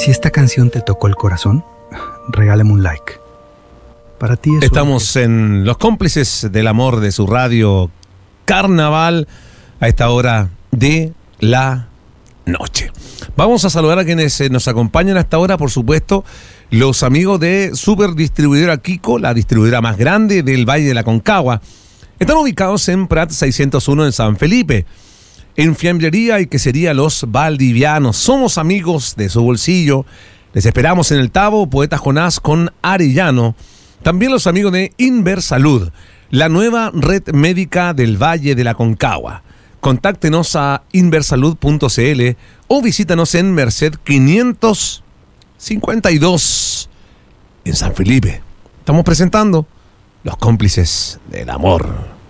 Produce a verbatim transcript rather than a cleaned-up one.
Si esta canción te tocó el corazón, regálame un like. Para ti es Estamos un... en Los Cómplices del Amor de su radio Carnaval a esta hora de la noche. Vamos a saludar a quienes nos acompañan a esta hora, por supuesto, los amigos de Super Distribuidora Kiko, la distribuidora más grande del Valle de la Concagua. Están ubicados en Prat seiscientos uno en San Felipe. En Fiambrería y Quesería Los Valdivianos. Somos amigos de su bolsillo. Les esperamos en el Tabo, Poeta Jonás con Arellano. También los amigos de Inversalud, la nueva red médica del Valle de la Concagua. Contáctenos a inversalud punto c l o visítanos en Merced quinientos cincuenta y dos en San Felipe. Estamos presentando Los Cómplices del Amor.